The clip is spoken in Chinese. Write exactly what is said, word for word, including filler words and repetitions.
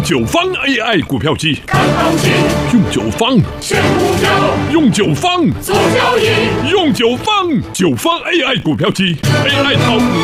九方 A I 股票机， 看行情， 用九方选股票， 用九方做交易， 用九方九方 A I 股票机 ，A I 炒股